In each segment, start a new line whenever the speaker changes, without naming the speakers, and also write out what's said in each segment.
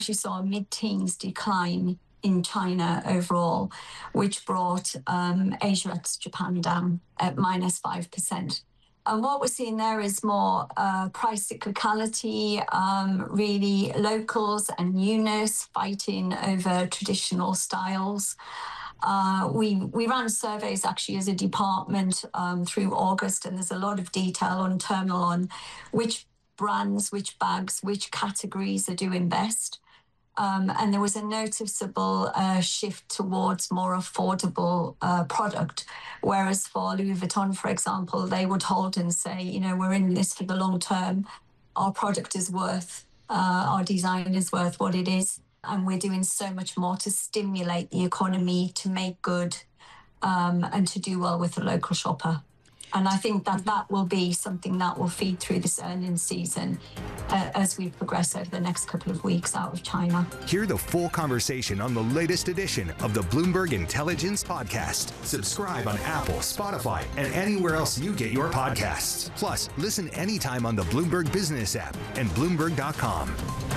actually saw a mid-teens decline in China overall, which brought Asia ex Japan down at -5%. And what we're seeing there is more price cyclicality, really locals and newness fighting over traditional styles. We ran surveys actually as a department through August, and there's a lot of detail on Terminal on which brands, which bags, which categories are doing best. And there was a noticeable shift towards more affordable product. Whereas for Louis Vuitton, for example, they would hold and say, you know, we're in this for the long term. Our product is worth, our design is worth what it is. And we're doing so much more to stimulate the economy, to make good, and to do well with the local shopper. And I think that will be something that will feed through this earnings season as we progress over the next couple of weeks out of China.
Hear the full conversation on the latest edition of the Bloomberg Intelligence Podcast. Subscribe on Apple, Spotify, and anywhere else you get your podcasts. Plus, listen anytime on the Bloomberg Business app and Bloomberg.com.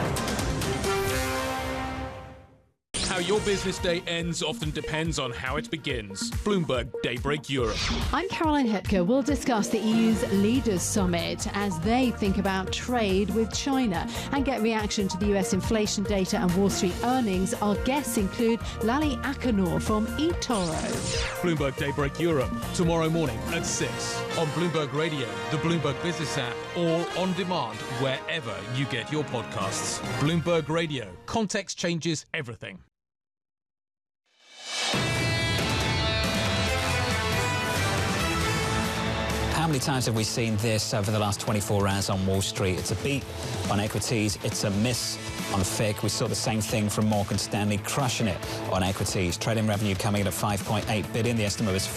How your business day ends often depends on how it begins. Bloomberg Daybreak Europe.
I'm Caroline Hetker. We'll discuss the EU's Leaders Summit as they think about trade with China and get reaction to the US inflation data and Wall Street earnings. Our guests include Lally Akinor from eToro.
Bloomberg Daybreak Europe, tomorrow morning at 6 on Bloomberg Radio, the Bloomberg Business app, or on demand wherever you get your podcasts. Bloomberg Radio. Context changes everything.
How many times have we seen this over the last 24 hours on Wall Street? It's a beat on equities, it's a miss on FIG. We saw the same thing from Morgan Stanley, crushing it on equities. Trading revenue coming in at $5.8 billion. The estimate was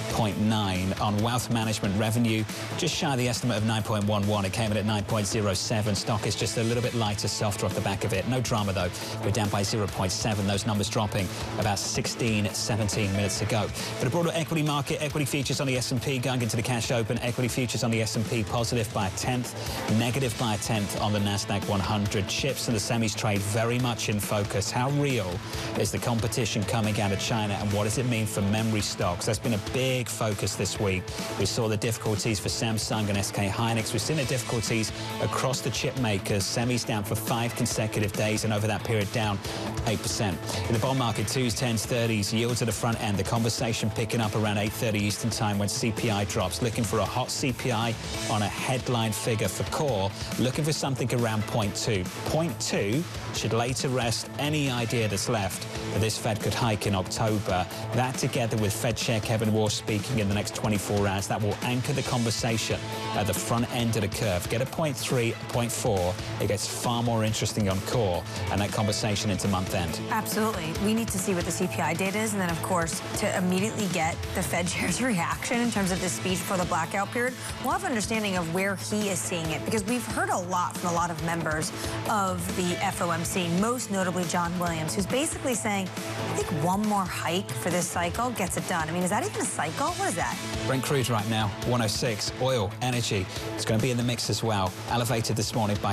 $4.9. On wealth management revenue, just shy of the estimate of 9.11. It came in at 9.07. Stock is just a little bit lighter, softer off the back of it. No drama, though. We're down by 0.7. Those numbers dropping about 16, 17 minutes ago. For the broader equity market, equity futures on the S&P going into the cash open. Equity futures on the S&P positive by a tenth, negative by a tenth on the Nasdaq 100. Chips and the semis trade very much in focus. How real is the competition coming out of China, and what does it mean for memory stocks? That's been a big focus this week. We saw the difficulties for Samsung and SK Hynix. We've seen the difficulties across the chip makers. Semis down for 5 consecutive days, and over that period down 8%. In the bond market, 2s, 10s, 30s, yields at the front end. The conversation picking up around 8:30 Eastern time when CPI drops. Looking for a hot CPI on a headline figure for core, looking for something around 0.2. 0.2 should lay to rest any idea that's left that this Fed could hike in October. That, together with Fed Chair Kevin Warsh speaking in the next 24 hours, that will anchor the conversation at the front end of the curve. Get a 0.3, 0.4, it gets far more interesting on core and that conversation into month end.
Absolutely. We need to see what the CPI data is, and then, of course, to immediately get the Fed Chair's reaction in terms of this speech for the blackout period. We'll have an understanding of where he is seeing it, because we've heard a lot from a lot of members of the FOMC, most notably John Williams, who's basically saying, I think one more hike for this cycle gets it done. I mean, is that even a cycle? What is that?
Brent crude right now, 106. Oil, energy, it's going to be in the mix as well. Elevated this morning by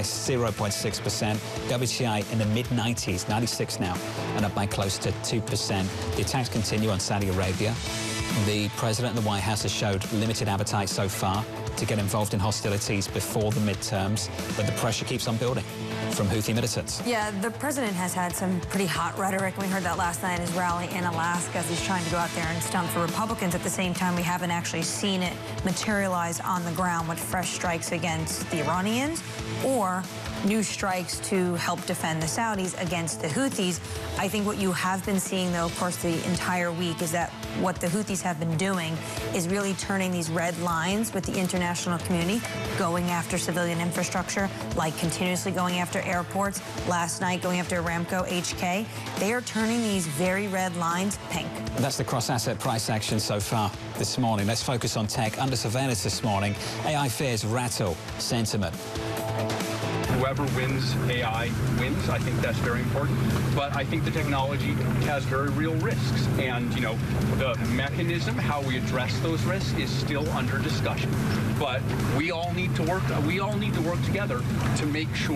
0.6%. WTI in the mid-90s, 96 now, and up by close to 2%. The attacks continue on Saudi Arabia. The president and the White House has showed limited appetite so far to get involved in hostilities before the midterms, but the pressure keeps on building from Houthi militants.
Yeah, the president has had some pretty hot rhetoric. We heard that last night at his rally in Alaska as he's trying to go out there and stunt for Republicans. At the same time, we haven't actually seen it materialize on the ground with fresh strikes against the Iranians or new strikes to help defend the Saudis against the Houthis. I think what you have been seeing, though, of course, the entire week is that what the Houthis have been doing is really turning these red lines with the international community, going after civilian infrastructure, like continuously going after airports, last night going after Aramco, HK. They are turning these very red lines pink.
That's the cross-asset price action so far this morning. Let's focus on tech. Under surveillance this morning, AI fears rattle sentiment.
Whoever wins AI wins. I think that's very important. But I think the technology has very real risks. And, you know, the mechanism, how we address those risks is still under discussion. But we all need to work together to make sure